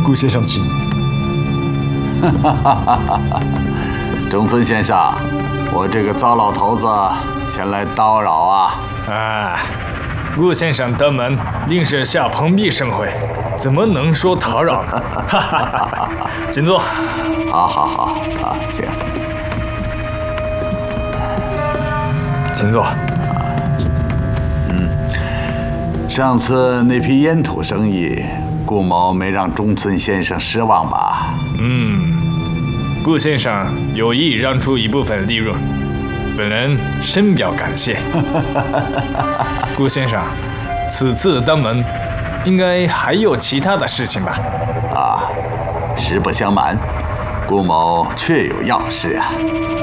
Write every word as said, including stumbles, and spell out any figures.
顾先生请。 哈哈哈哈哈！中村先生，我这个糟老头子前来叨扰啊！ 啊，顾先生登门，令是下蓬荜生辉，怎么能说叨扰呢？哈哈哈哈！请坐。 好好好，啊，请。 请坐。 嗯，上次那批烟土生意，顾某没让中村先生失望吧？ 嗯，顾先生有意让出一部分利润，本人深表感谢。顾先生，此次登门，应该还有其他的事情吧？ 啊，实不相瞒，顾某确有要事啊。